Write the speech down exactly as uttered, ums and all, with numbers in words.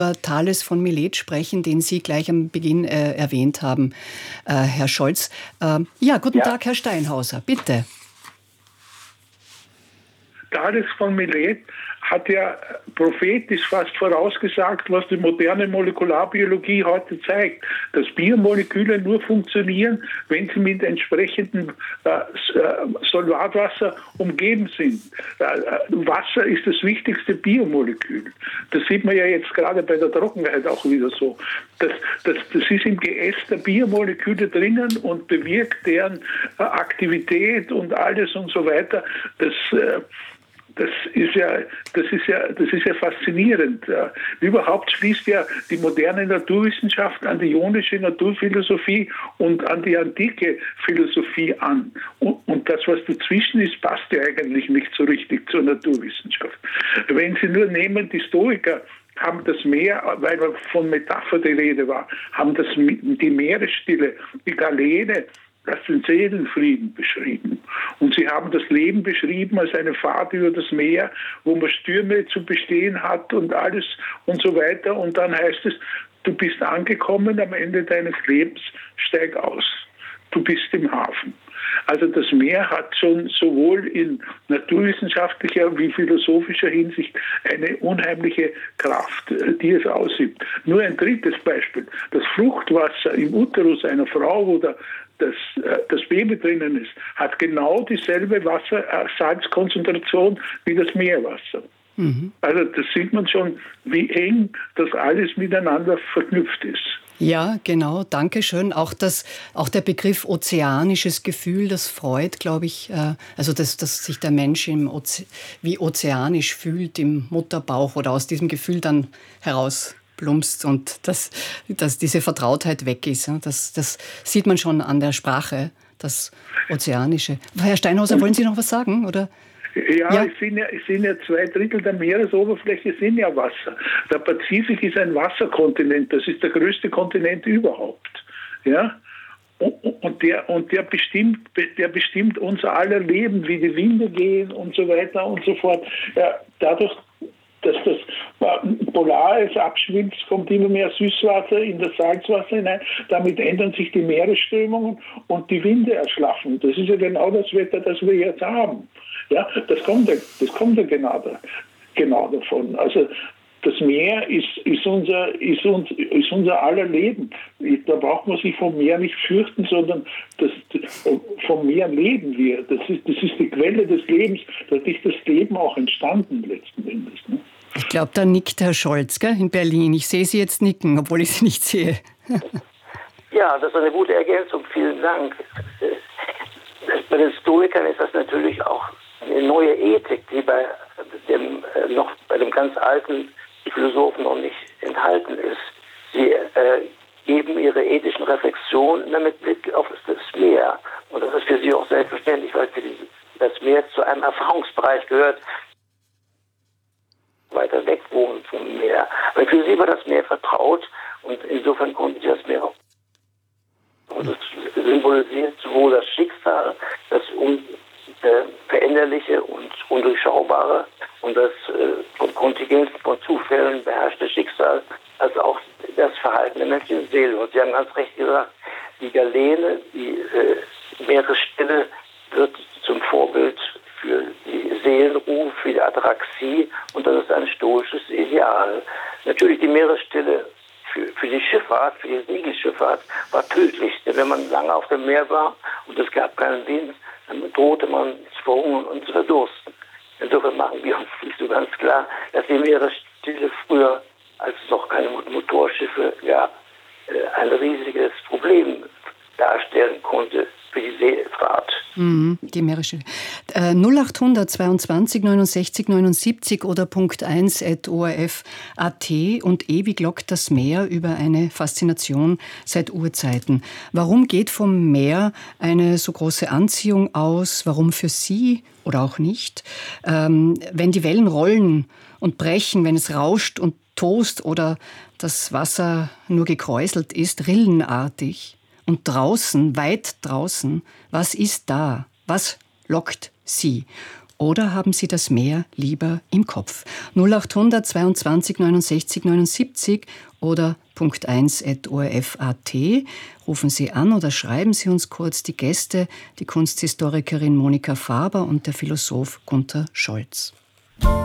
Thales von Milet sprechen, den Sie gleich am Beginn äh, erwähnt haben, äh, Herr Scholz. Äh, ja, guten ja. Tag, Herr Steinhauser, bitte. Thales von Milet hat ja prophetisch fast vorausgesagt, was die moderne Molekularbiologie heute zeigt, dass Biomoleküle nur funktionieren, wenn sie mit entsprechendem äh, Solvatwasser umgeben sind. Äh, Wasser ist das wichtigste Biomolekül. Das sieht man ja jetzt gerade bei der Trockenheit auch wieder so. Das, das, das ist im Geäst der Biomoleküle drinnen und bewirkt deren äh, Aktivität und alles und so weiter. Das äh, Das ist ja, das ist ja, das ist ja faszinierend. Überhaupt schließt ja die moderne Naturwissenschaft an die ionische Naturphilosophie und an die antike Philosophie an. Und, und das, was dazwischen ist, passt ja eigentlich nicht so richtig zur Naturwissenschaft. Wenn Sie nur nehmen, die Stoiker haben das Meer, weil von Metapher die Rede war, haben das die Meeresstille, die Galene, das den Seelenfrieden beschrieben. Und sie haben das Leben beschrieben als eine Fahrt über das Meer, wo man Stürme zu bestehen hat und alles und so weiter. Und dann heißt es, du bist angekommen am Ende deines Lebens, steig aus. Du bist im Hafen. Also das Meer hat schon sowohl in naturwissenschaftlicher wie philosophischer Hinsicht eine unheimliche Kraft, die es ausübt. Nur ein drittes Beispiel. Das Fruchtwasser im Uterus einer Frau, wo der Das, das Baby drinnen ist, hat genau dieselbe Wasser, äh, Salzkonzentration wie das Meerwasser. Mhm. Also das sieht man schon, wie eng das alles miteinander verknüpft ist. Ja, genau, danke schön. Auch, das, auch der Begriff ozeanisches Gefühl, das Freud, glaube ich, äh, also dass, dass sich der Mensch im Oze- wie ozeanisch fühlt im Mutterbauch oder aus diesem Gefühl dann heraus plumpst und dass, dass diese Vertrautheit weg ist. Das, das sieht man schon an der Sprache, das Ozeanische. Herr Steinhauser, wollen Sie noch was sagen? Oder? Ja, ja. Es, sind ja, es sind ja zwei Drittel der Meeresoberfläche sind ja Wasser. Der Pazifik ist ein Wasserkontinent, das ist der größte Kontinent überhaupt. Ja? Und der, und der bestimmt, der bestimmt unser aller Leben, wie die Winde gehen und so weiter und so fort. Ja, dadurch, dass das Polares abschmilzt, kommt immer mehr Süßwasser in das Salzwasser hinein. Damit ändern sich die Meeresströmungen und die Winde erschlaffen. Das ist ja genau das Wetter, das wir jetzt haben. Ja, das kommt ja, das kommt ja genau, da, genau davon. Also das Meer ist, ist, unser, ist, uns, ist unser aller Leben. Da braucht man sich vom Meer nicht fürchten, sondern das, vom Meer leben wir. Das ist, das ist die Quelle des Lebens. Da ist das Leben auch entstanden letzten Endes. Ne? Ich glaube, da nickt Herr Scholz, gell, in Berlin. Ich sehe Sie jetzt nicken, obwohl ich Sie nicht sehe. Ja, das ist eine gute Ergänzung. Vielen Dank. Bei den Stoikern ist das natürlich auch eine neue Ethik, die bei dem äh, noch bei dem ganz alten Philosophen noch nicht enthalten ist. Sie äh, geben ihre ethischen Reflexionen mit Blick auf das Meer. Und das ist für sie auch selbstverständlich, weil für die, das Meer zu einem Erfahrungsbereich gehört, weiter weg wohnen vom Meer. Aber für sie war das Meer vertraut und insofern konnten sie das Meer auch. Und das symbolisiert sowohl das Schicksal, das Unveränderliche und Undurchschaubare und das äh, vom Kontingent von Zufällen beherrschte Schicksal, als auch das Verhalten der menschlichen Seele. Und Sie haben ganz recht gesagt, die Galene, die äh, Meeresstille wird zum Vorbild für die Seelenruhe, für die Ataraxie und das ist ein stoisches Ideal. Natürlich die Meeresstille für, für die Schifffahrt, für die Segelschifffahrt war tödlich, denn wenn man lange auf dem Meer war und es gab keinen Wind, dann drohte man zu verhungern und zu verdursten. Insofern machen wir uns nicht so ganz klar, dass die Meeresstille früher, als es noch keine Motorschiffe gab, ein riesiges Problem darstellen konnte für die Seefahrt. Mhm, die Meeresstille. Äh, null achthundert zweiundzwanzig neunundsechzig neunundsiebzig oder Punkt eins at o r f punkt a t und ewig lockt das Meer über eine Faszination seit Urzeiten. Warum geht vom Meer eine so große Anziehung aus? Warum für Sie oder auch nicht? Ähm, wenn die Wellen rollen und brechen, wenn es rauscht und tost oder das Wasser nur gekräuselt ist, rillenartig. Und draußen, weit draußen, was ist da? Was lockt Sie? Oder haben Sie das Meer lieber im Kopf? null acht hundert zweiundzwanzig neunundsechzig neunundsiebzig oder punkt eins at o r f punkt a t. Rufen Sie an oder schreiben Sie uns kurz. Die Gäste, die Kunsthistorikerin Monika Faber und der Philosoph Gunther Scholz.